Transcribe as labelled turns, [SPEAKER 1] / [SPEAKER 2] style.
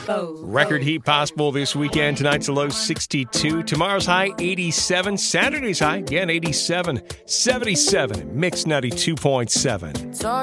[SPEAKER 1] Record heat possible this weekend. Tonight's a low 62. Tomorrow's high 87. Saturday's high, again, 87. 77. Mix 92.7.